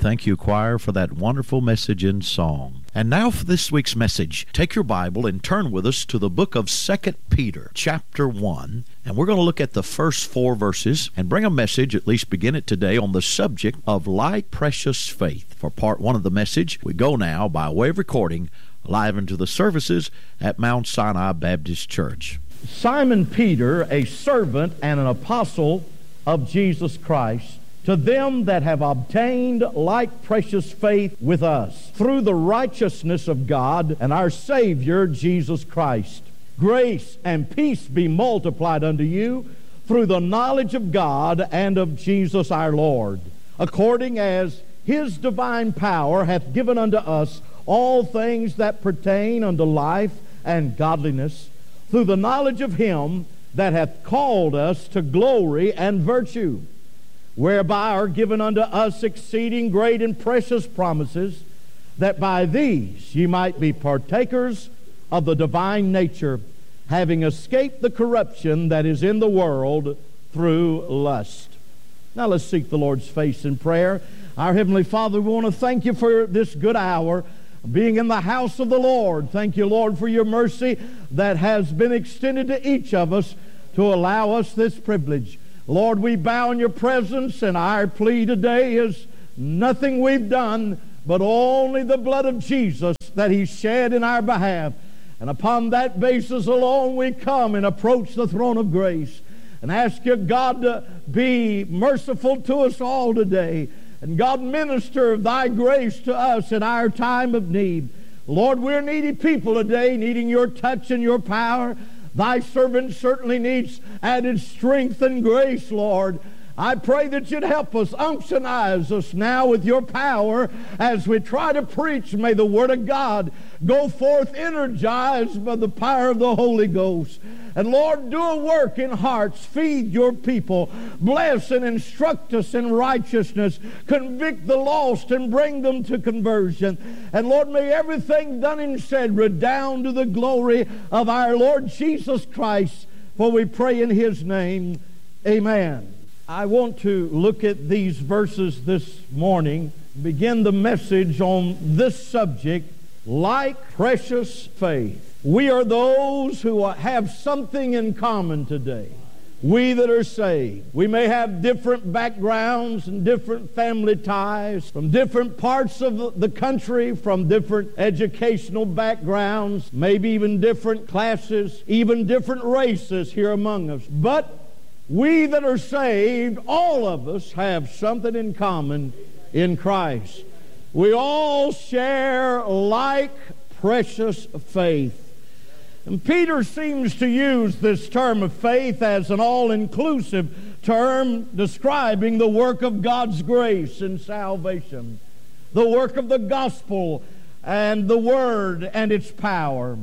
Thank you, choir, for that wonderful message in song. And now for this week's message. Take your Bible and turn with us to the book of 2 Peter, chapter 1. And we're going to look at the first 4 verses and bring a message, at least begin it today, on the subject of like precious faith. For part 1 of the message, we go now, by way of recording, live into the services at Mount Sinai Baptist Church. Simon Peter, a servant and an apostle of Jesus Christ, to them that have obtained like precious faith with us, through the righteousness of God and our Savior Jesus Christ. Grace and peace be multiplied unto you through the knowledge of God and of Jesus our Lord, according as His divine power hath given unto us all things that pertain unto life and godliness, through the knowledge of Him that hath called us to glory and virtue, whereby are given unto us exceeding great and precious promises, that by these ye might be partakers of the divine nature, having escaped the corruption that is in the world through lust. Now let's seek the Lord's face in prayer. Our Heavenly Father, we want to thank you for this good hour, being in the house of the Lord. Thank you, Lord, for your mercy that has been extended to each of us to allow us this privilege. Lord, we bow in your presence, and our plea today is nothing we've done, but only the blood of Jesus that He shed in our behalf. And upon that basis alone we come and approach the throne of grace and ask you, God, to be merciful to us all today. And God, minister thy grace to us in our time of need. Lord, we're needy people today, needing your touch and your power. Thy servant certainly needs added strength and grace, Lord. I pray that you'd help us, unctionize us now with your power as we try to preach. May the Word of God go forth energized by the power of the Holy Ghost. And Lord, do a work in hearts. Feed your people. Bless and instruct us in righteousness. Convict the lost and bring them to conversion. And Lord, may everything done and said redound to the glory of our Lord Jesus Christ. For we pray in His name. Amen. I want to look at these verses this morning, begin the message on this subject, like precious faith. We are those who have something in common today. We that are saved. We may have different backgrounds and different family ties, from different parts of the country, from different educational backgrounds, maybe even different classes, even different races here among us. But we that are saved, all of us have something in common in Christ. We all share like precious faith. And Peter seems to use this term of faith as an all-inclusive term describing the work of God's grace and salvation, the work of the gospel and the Word and its power.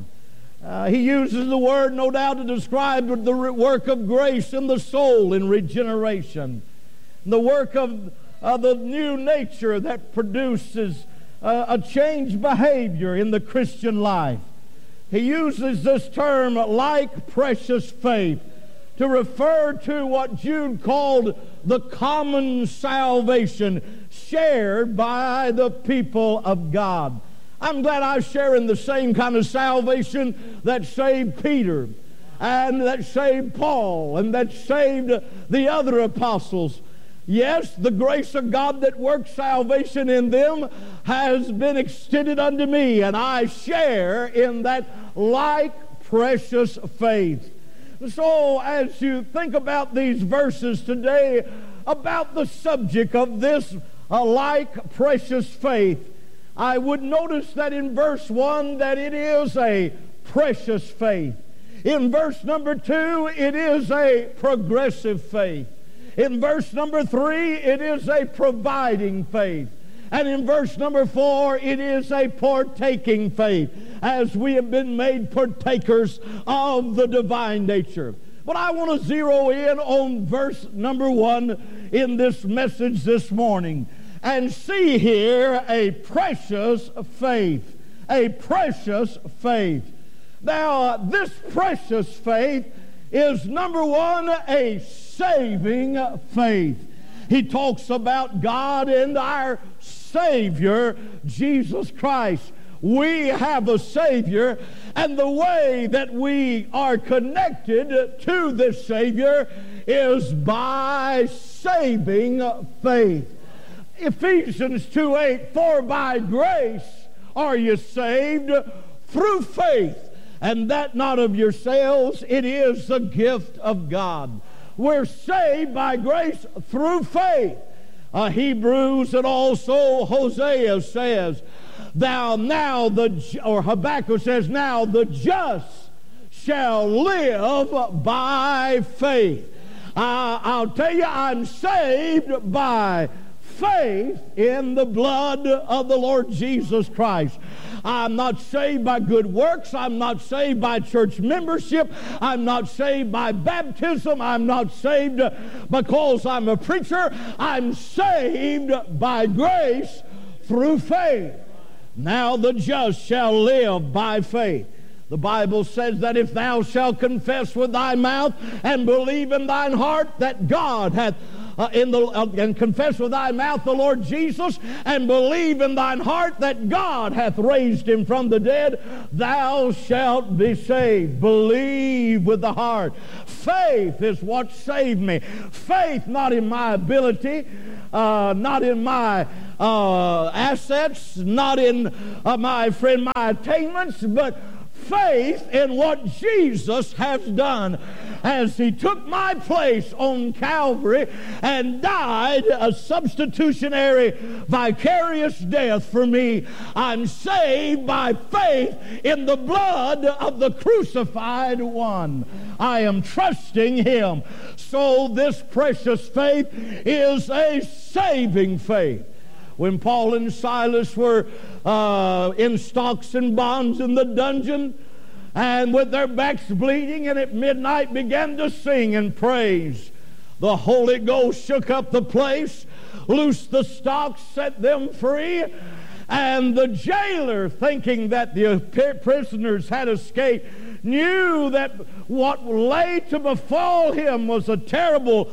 He uses the word, no doubt, to describe the work of grace in the soul in regeneration, the work of the new nature that produces a changed behavior in the Christian life. He uses this term, like precious faith, to refer to what Jude called the common salvation shared by the people of God. I'm glad I share in the same kind of salvation that saved Peter and that saved Paul and that saved the other apostles. Yes, the grace of God that works salvation in them has been extended unto me, and I share in that like precious faith. So as you think about these verses today, about the subject of this like precious faith, I would notice that in verse 1 that it is a precious faith. In verse number 2, it is a progressive faith. In verse number 3, it is a providing faith. And in verse number 4, it is a partaking faith, as we have been made partakers of the divine nature. But I want to zero in on verse number 1 in this message this morning and see here a precious faith. A precious faith. Now, this precious faith is, number 1, a saving faith. He talks about God and our Savior, Jesus Christ. We have a Savior, and the way that we are connected to this Savior is by saving faith. Ephesians 2:8, for by grace are you saved through faith, and that not of yourselves, it is the gift of God. We're saved by grace through faith. Hebrews and also Hosea says, or Habakkuk says, now the just shall live by faith. I'll tell you, I'm saved by faith in the blood of the Lord Jesus Christ. I'm not saved by good works. I'm not saved by church membership. I'm not saved by baptism. I'm not saved because I'm a preacher. I'm saved by grace through faith. Now the just shall live by faith. The Bible says that if thou shalt confess with thy mouth and believe in thine heart that God hath and confess with thy mouth the Lord Jesus, and believe in thine heart that God hath raised him from the dead, thou shalt be saved. Believe with the heart. Faith is what saved me. Faith not in my ability, not in my assets, not in my attainments, but faith in what Jesus has done as he took my place on Calvary and died a substitutionary vicarious death for me. I'm saved by faith in the blood of the crucified one. I am trusting him. So this precious faith is a saving faith. When Paul and Silas were in stocks and bonds in the dungeon, and with their backs bleeding, and at midnight began to sing and praise, the Holy Ghost shook up the place, loosed the stocks, set them free, and the jailer, thinking that the prisoners had escaped, knew that what lay to befall him was a terrible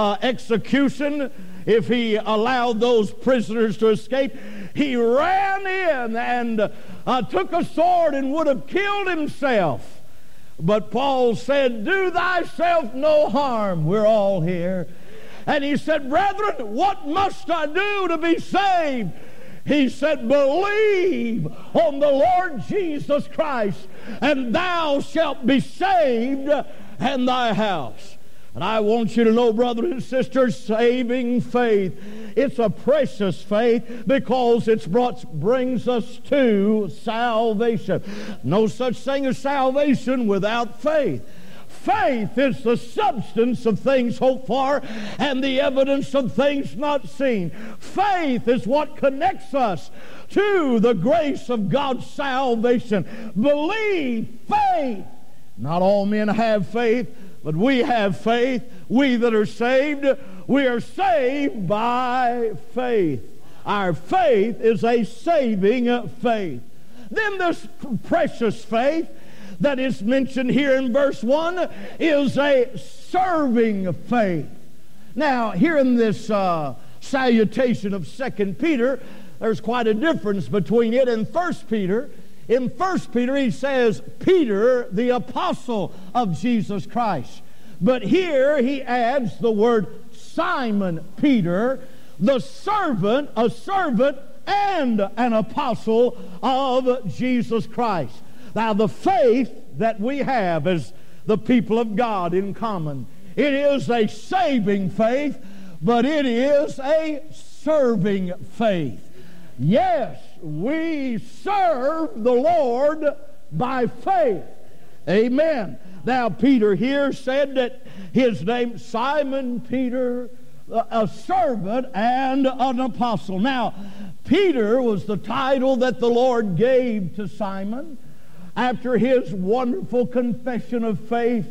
execution if he allowed those prisoners to escape. He ran in and took a sword and would have killed himself. But Paul said, do thyself no harm. We're all here. And he said, brethren, what must I do to be saved? He said, believe on the Lord Jesus Christ, and thou shalt be saved and thy house. And I want you to know, brothers and sisters, saving faith, it's a precious faith because it brings us to salvation. No such thing as salvation without faith. Faith is the substance of things hoped for and the evidence of things not seen. Faith is what connects us to the grace of God's salvation. Believe, faith. Not all men have faith, but we have faith. We that are saved, we are saved by faith. Our faith is a saving faith. Then this precious faith that is mentioned here in verse 1 is a serving faith. Now, here in this salutation of 2 Peter, there's quite a difference between it and 1 Peter. In 1 Peter, he says, Peter, the apostle of Jesus Christ. But here he adds the word Simon Peter, the servant, a servant and an apostle of Jesus Christ. Now, the faith that we have as the people of God in common, it is a saving faith, but it is a serving faith. Yes, we serve the Lord by faith. Amen. Now, Peter here said that his name, Simon Peter, a servant and an apostle. Now, Peter was the title that the Lord gave to Simon after his wonderful confession of faith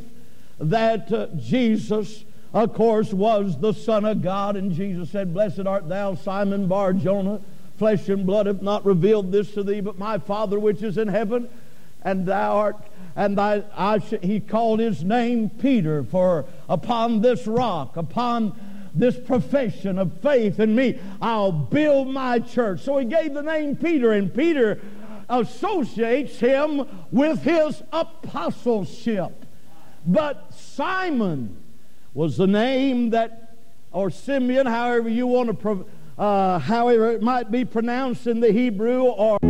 that Jesus, of course, was the Son of God. And Jesus said, blessed art thou, Simon Bar-Jonah. Flesh and blood have not revealed this to thee, but my Father which is in heaven. And thou art, he called his name Peter, for upon this rock, upon this profession of faith in me, I'll build my church. So he gave the name Peter, and Peter associates him with his apostleship. But Simon was the name that, or Simeon, however you want to, however it might be pronounced in the Hebrew, or